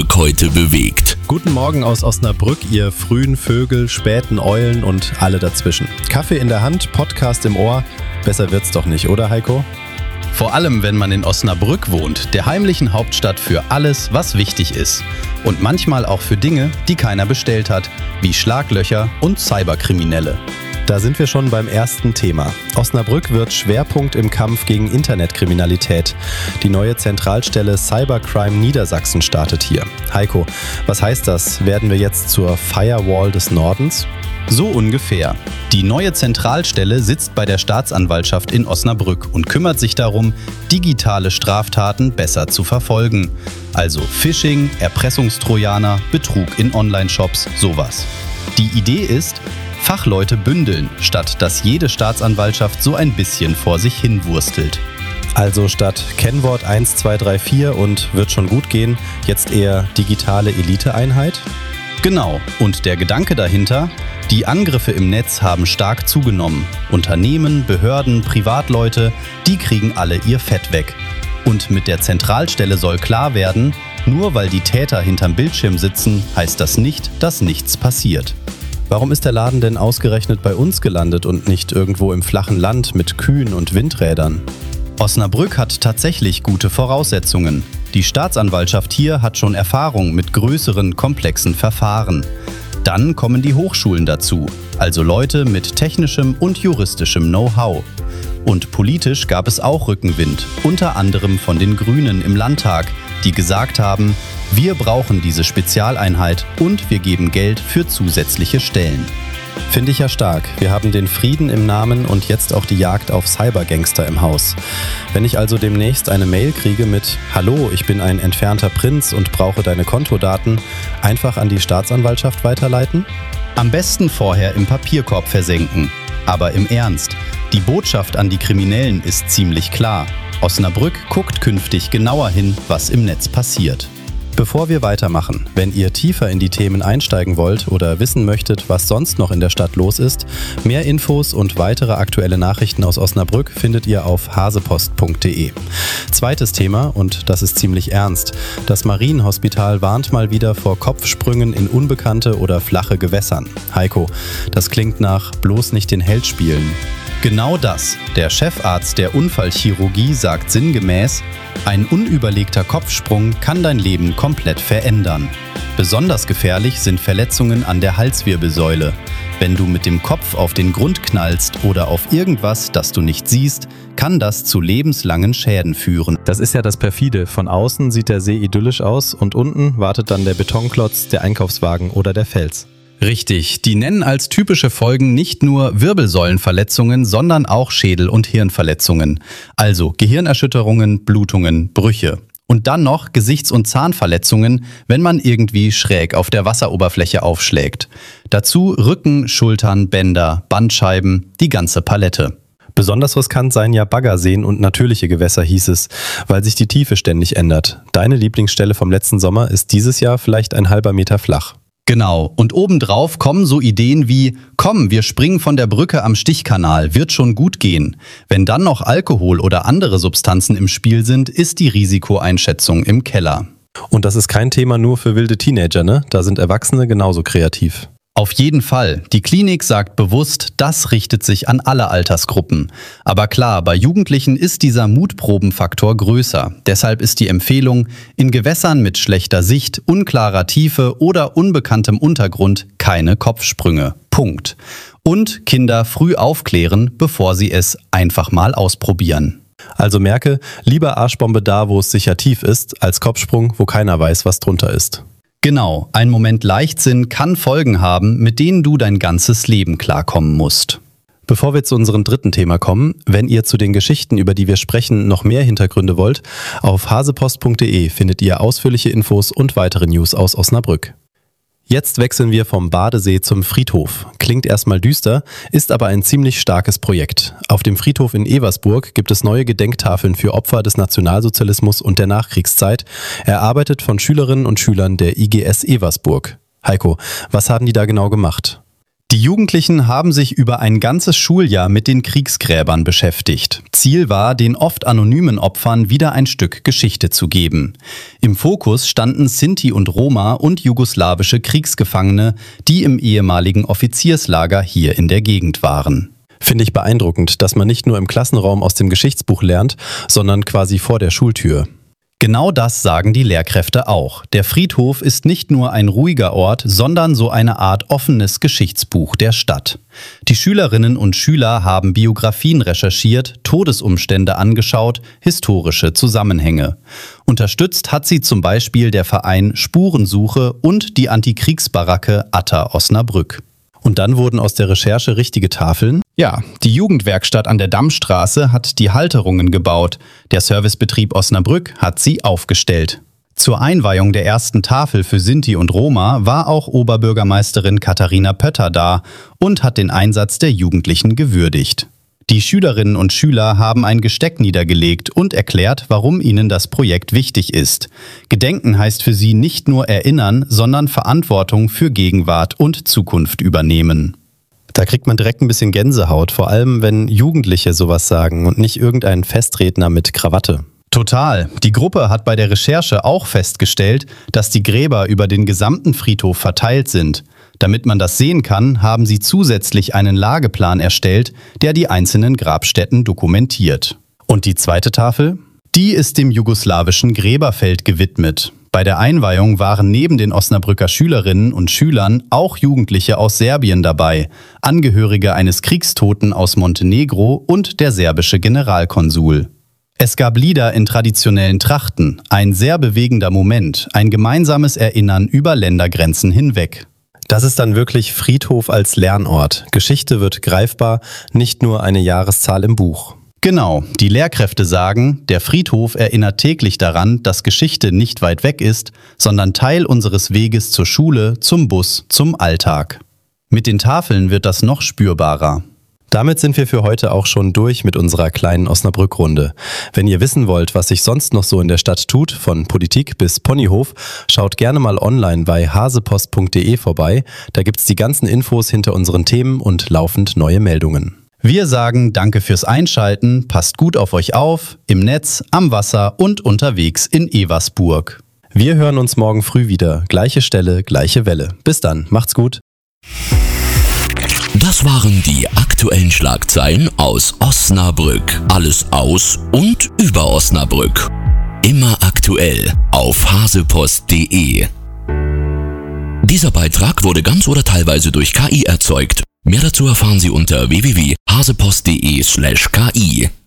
Tag heute bewegt. Guten Morgen aus Osnabrück, ihr frühen Vögel, späten Eulen und alle dazwischen. Kaffee in der Hand, Podcast im Ohr. Besser wird's doch nicht, oder Heiko? Vor allem, wenn man in Osnabrück wohnt, der heimlichen Hauptstadt für alles, was wichtig ist. Und manchmal auch für Dinge, die keiner bestellt hat, wie Schlaglöcher und Cyberkriminelle. Da sind wir schon beim ersten Thema. Osnabrück wird Schwerpunkt im Kampf gegen Internetkriminalität. Die neue Zentralstelle Cybercrime Niedersachsen startet hier. Heiko, was heißt das? Werden wir jetzt zur Firewall des Nordens? So ungefähr. Die neue Zentralstelle sitzt bei der Staatsanwaltschaft in Osnabrück und kümmert sich darum, digitale Straftaten besser zu verfolgen. Also Phishing, Erpressungstrojaner, Betrug in Online-Shops, sowas. Die Idee ist, Fachleute bündeln, statt dass jede Staatsanwaltschaft so ein bisschen vor sich hin wurstelt. Also statt Kennwort 1, 2, 3, 4 und wird schon gut gehen, jetzt eher digitale Eliteeinheit? Genau, und der Gedanke dahinter: Die Angriffe im Netz haben stark zugenommen. Unternehmen, Behörden, Privatleute, die kriegen alle ihr Fett weg. Und mit der Zentralstelle soll klar werden, nur weil die Täter hinterm Bildschirm sitzen, heißt das nicht, dass nichts passiert. Warum ist der Laden denn ausgerechnet bei uns gelandet und nicht irgendwo im flachen Land mit Kühen und Windrädern? Osnabrück hat tatsächlich gute Voraussetzungen. Die Staatsanwaltschaft hier hat schon Erfahrung mit größeren, komplexen Verfahren. Dann kommen die Hochschulen dazu, also Leute mit technischem und juristischem Know-how. Und politisch gab es auch Rückenwind, unter anderem von den Grünen im Landtag, die gesagt haben, wir brauchen diese Spezialeinheit und wir geben Geld für zusätzliche Stellen. Finde ich ja stark. Wir haben den Frieden im Namen und jetzt auch die Jagd auf Cybergangster im Haus. Wenn ich also demnächst eine Mail kriege mit »Hallo, ich bin ein entfernter Prinz und brauche deine Kontodaten«, einfach an die Staatsanwaltschaft weiterleiten? Am besten vorher im Papierkorb versenken. Aber im Ernst, die Botschaft an die Kriminellen ist ziemlich klar. Osnabrück guckt künftig genauer hin, was im Netz passiert. Bevor wir weitermachen, wenn ihr tiefer in die Themen einsteigen wollt oder wissen möchtet, was sonst noch in der Stadt los ist, mehr Infos und weitere aktuelle Nachrichten aus Osnabrück findet ihr auf hasepost.de. Zweites Thema, und das ist ziemlich ernst. Das Marienhospital warnt mal wieder vor Kopfsprüngen in unbekannte oder flache Gewässern. Heiko, das klingt nach bloß nicht den Held spielen. Genau das. Der Chefarzt der Unfallchirurgie sagt sinngemäß, ein unüberlegter Kopfsprung kann dein Leben komplett verändern. Besonders gefährlich sind Verletzungen an der Halswirbelsäule. Wenn du mit dem Kopf auf den Grund knallst oder auf irgendwas, das du nicht siehst, kann das zu lebenslangen Schäden führen. Das ist ja das Perfide. Von außen sieht der See idyllisch aus und unten wartet dann der Betonklotz, der Einkaufswagen oder der Fels. Richtig, die nennen als typische Folgen nicht nur Wirbelsäulenverletzungen, sondern auch Schädel- und Hirnverletzungen. Also Gehirnerschütterungen, Blutungen, Brüche. Und dann noch Gesichts- und Zahnverletzungen, wenn man irgendwie schräg auf der Wasseroberfläche aufschlägt. Dazu Rücken, Schultern, Bänder, Bandscheiben, die ganze Palette. Besonders riskant seien ja Baggerseen und natürliche Gewässer, hieß es, weil sich die Tiefe ständig ändert. Deine Lieblingsstelle vom letzten Sommer ist dieses Jahr vielleicht ein halber Meter flach. Genau, und obendrauf kommen so Ideen wie, komm, wir springen von der Brücke am Stichkanal, wird schon gut gehen. Wenn dann noch Alkohol oder andere Substanzen im Spiel sind, ist die Risikoeinschätzung im Keller. Und das ist kein Thema nur für wilde Teenager, ne? Da sind Erwachsene genauso kreativ. Auf jeden Fall. Die Klinik sagt bewusst, das richtet sich an alle Altersgruppen. Aber klar, bei Jugendlichen ist dieser Mutprobenfaktor größer. Deshalb ist die Empfehlung, in Gewässern mit schlechter Sicht, unklarer Tiefe oder unbekanntem Untergrund keine Kopfsprünge. Punkt. Und Kinder früh aufklären, bevor sie es einfach mal ausprobieren. Also merke, lieber Arschbombe da, wo es sicher tief ist, als Kopfsprung, wo keiner weiß, was drunter ist. Genau, ein Moment Leichtsinn kann Folgen haben, mit denen du dein ganzes Leben klarkommen musst. Bevor wir zu unserem dritten Thema kommen, wenn ihr zu den Geschichten, über die wir sprechen, noch mehr Hintergründe wollt, auf hasepost.de findet ihr ausführliche Infos und weitere News aus Osnabrück. Jetzt wechseln wir vom Badesee zum Friedhof. Klingt erstmal düster, ist aber ein ziemlich starkes Projekt. Auf dem Friedhof in Eversburg gibt es neue Gedenktafeln für Opfer des Nationalsozialismus und der Nachkriegszeit, erarbeitet von Schülerinnen und Schülern der IGS Eversburg. Heiko, was haben die da genau gemacht? Die Jugendlichen haben sich über ein ganzes Schuljahr mit den Kriegsgräbern beschäftigt. Ziel war, den oft anonymen Opfern wieder ein Stück Geschichte zu geben. Im Fokus standen Sinti und Roma und jugoslawische Kriegsgefangene, die im ehemaligen Offizierslager hier in der Gegend waren. Finde ich beeindruckend, dass man nicht nur im Klassenraum aus dem Geschichtsbuch lernt, sondern quasi vor der Schultür. Genau das sagen die Lehrkräfte auch. Der Friedhof ist nicht nur ein ruhiger Ort, sondern so eine Art offenes Geschichtsbuch der Stadt. Die Schülerinnen und Schüler haben Biografien recherchiert, Todesumstände angeschaut, historische Zusammenhänge. Unterstützt hat sie zum Beispiel der Verein Spurensuche und die Antikriegsbaracke Atta Osnabrück. Und dann wurden aus der Recherche richtige Tafeln? Ja, die Jugendwerkstatt an der Dammstraße hat die Halterungen gebaut. Der Servicebetrieb Osnabrück hat sie aufgestellt. Zur Einweihung der ersten Tafel für Sinti und Roma war auch Oberbürgermeisterin Katharina Pötter da und hat den Einsatz der Jugendlichen gewürdigt. Die Schülerinnen und Schüler haben ein Gesteck niedergelegt und erklärt, warum ihnen das Projekt wichtig ist. Gedenken heißt für sie nicht nur erinnern, sondern Verantwortung für Gegenwart und Zukunft übernehmen. Da kriegt man direkt ein bisschen Gänsehaut, vor allem wenn Jugendliche sowas sagen und nicht irgendein Festredner mit Krawatte. Total. Die Gruppe hat bei der Recherche auch festgestellt, dass die Gräber über den gesamten Friedhof verteilt sind. Damit man das sehen kann, haben sie zusätzlich einen Lageplan erstellt, der die einzelnen Grabstätten dokumentiert. Und die zweite Tafel? Die ist dem jugoslawischen Gräberfeld gewidmet. Bei der Einweihung waren neben den Osnabrücker Schülerinnen und Schülern auch Jugendliche aus Serbien dabei, Angehörige eines Kriegstoten aus Montenegro und der serbische Generalkonsul. Es gab Lieder in traditionellen Trachten, ein sehr bewegender Moment, ein gemeinsames Erinnern über Ländergrenzen hinweg. Das ist dann wirklich Friedhof als Lernort. Geschichte wird greifbar, nicht nur eine Jahreszahl im Buch. Genau, die Lehrkräfte sagen, der Friedhof erinnert täglich daran, dass Geschichte nicht weit weg ist, sondern Teil unseres Weges zur Schule, zum Bus, zum Alltag. Mit den Tafeln wird das noch spürbarer. Damit sind wir für heute auch schon durch mit unserer kleinen Osnabrück-Runde. Wenn ihr wissen wollt, was sich sonst noch so in der Stadt tut, von Politik bis Ponyhof, schaut gerne mal online bei hasepost.de vorbei. Da gibt's die ganzen Infos hinter unseren Themen und laufend neue Meldungen. Wir sagen Danke fürs Einschalten, passt gut auf euch auf, im Netz, am Wasser und unterwegs in Eversburg. Wir hören uns morgen früh wieder. Gleiche Stelle, gleiche Welle. Bis dann, macht's gut. Das waren die aktuellen Schlagzeilen aus Osnabrück. Alles aus und über Osnabrück. Immer aktuell auf hasepost.de. Dieser Beitrag wurde ganz oder teilweise durch KI erzeugt. Mehr dazu erfahren Sie unter www.hasepost.de/ki.